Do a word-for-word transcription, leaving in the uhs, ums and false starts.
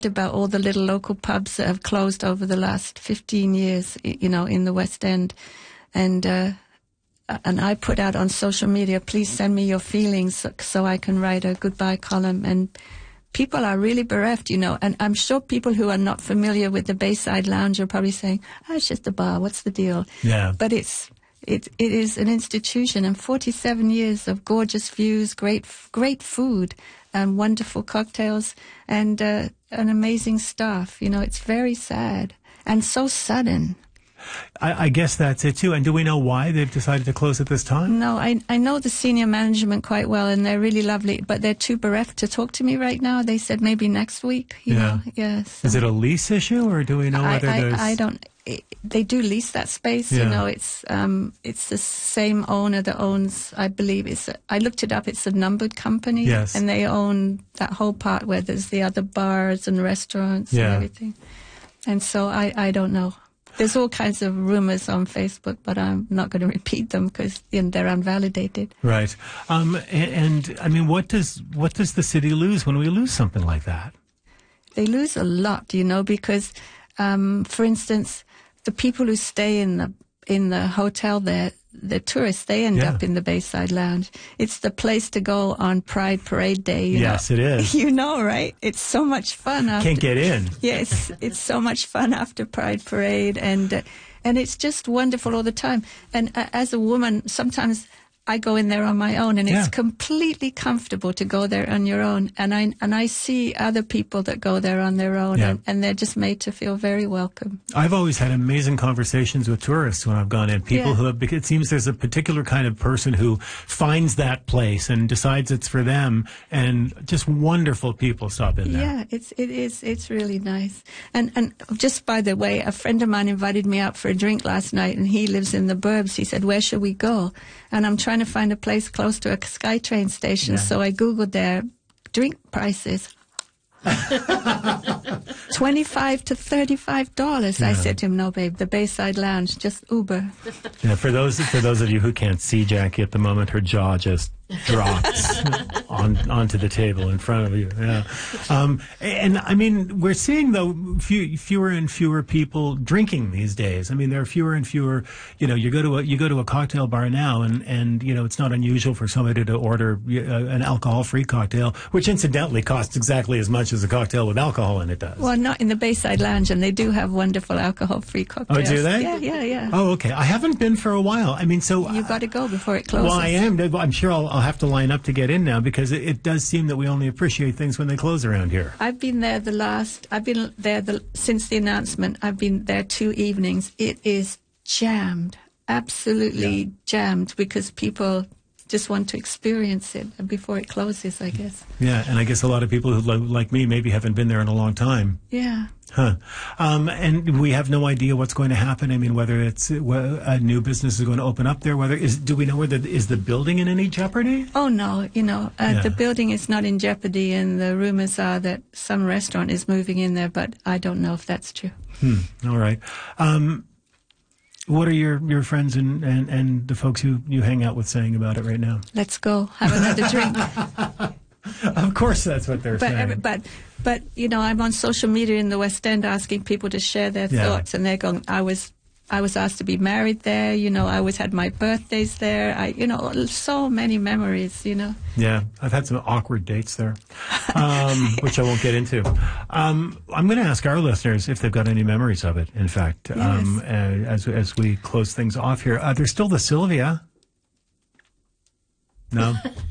about all the little local pubs that have closed over the last fifteen years, you know, in the West End. And uh, and I put out on social media, please send me your feelings so, so I can write a goodbye column. And people are really bereft, you know, and I'm sure people who are not familiar with the Bayside Lounge are probably saying, oh, it's just a bar, what's the deal? Yeah. But it's it it is an institution, and forty-seven years of gorgeous views, great great food, and wonderful cocktails, and uh, an amazing staff. You know, it's very sad and so sudden. I, I guess that's it too. And do we know why they've decided to close at this time? No, I I know the senior management quite well, and they're really lovely, but they're too bereft to talk to me right now. They said maybe next week. You Yeah. know? Yes. Is it a lease issue, or do we know I, whether I, there's... I don't. It, they do lease that space. Yeah. You know, it's um, it's the same owner that owns. I believe it's. A, I looked it up. It's a numbered company. Yes. And they own that whole part where there's the other bars and restaurants Yeah. and everything. And so I, I don't know. There's all kinds of rumors on Facebook, but I'm not going to repeat them because you know, they're unvalidated. Right. Um, and, and I mean, what does what does the city lose when we lose something like that? They lose a lot, you know, because, um, for instance, the people who stay in the in the hotel there, the tourists, they end Yeah. up in the Bayside Lounge. It's the place to go on Pride Parade Day. You Yes, know? it is. You know, right? It's so much fun. After, Can't get in. Yes, it's so much fun after Pride Parade, and uh, and it's just wonderful all the time. And uh, as a woman, sometimes I go in there on my own, and Yeah. it's completely comfortable to go there on your own. And I and I see other people that go there on their own, Yeah. and, and they're just made to feel very welcome. I've always had amazing conversations with tourists when I've gone in. People Yeah. who have, it seems there's a particular kind of person who finds that place and decides it's for them, and just wonderful people stop in there. Yeah, it's it is it's really nice. And and just by the way, a friend of mine invited me out for a drink last night, and he lives in the burbs. He said, "Where should we go?" And I'm trying to find a place close to a SkyTrain station, Yeah. so I googled their drink prices. Twenty-five to thirty-five dollars. I Yeah. said to him, "No, babe, the Bayside Lounge, just Uber." Yeah, for those for those of you who can't see Jackie at the moment, her jaw just drops on onto the table in front of you. Yeah, um, and I mean, we're seeing though few, fewer and fewer people drinking these days. I mean, there are fewer and fewer. You know, you go to a you go to a cocktail bar now, and and you know, it's not unusual for somebody to order uh, an alcohol-free cocktail, which incidentally costs exactly as much as a cocktail with alcohol in it does. Well, not in the Bayside Lounge, and they do have wonderful alcohol-free cocktails. Oh, do they? Yeah, yeah, yeah. Oh, okay. I haven't been for a while. I mean, so You got to go before it closes. Well, I am. I'm sure I'll, I'll have to line up to get in now because it, it does seem that we only appreciate things when they close around here. I've been there the last, I've been there the, since the announcement. I've been there two evenings. It is jammed, absolutely Yeah. jammed, because people just want to experience it before it closes, I guess. Yeah, and I guess a lot of people who, lo- like me, maybe haven't been there in a long time. Yeah. Huh. Um, and we have no idea what's going to happen. I mean, whether it's wh- a new business is going to open up there, whether is, do we know whether, is the building in any jeopardy? Oh, no, you know, uh, Yeah. the building is not in jeopardy, and the rumors are that some restaurant is moving in there, but I don't know if that's true. Hmm. All right. Um, what are your, your friends and, and, and the folks who you hang out with saying about it right now? Let's go have another drink. Of course, that's what they're But, saying. every- but, but, you know, I'm on social media in the West End asking people to share their Yeah. thoughts, and they're going, I was, I was asked to be married there, you know, I always had my birthdays there, I, you know, so many memories, you know. Yeah, I've had some awkward dates there, um, which I won't get into. Um, I'm going to ask our listeners if they've got any memories of it, in fact, um, Yes. uh, as, as we close things off here. Uh, there's still the Sylvia. No?